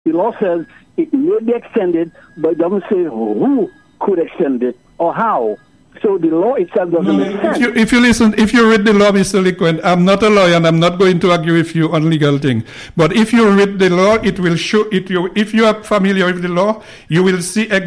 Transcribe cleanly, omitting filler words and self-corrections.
The law says it may be extended, but it doesn't say who could extend it or how. So the law itself doesn't make sense. If you read the law, Mr. Lequent, I'm not a lawyer and I'm not going to argue with you on legal things. But if you read the law, it will show it. If you are familiar with the law, you will see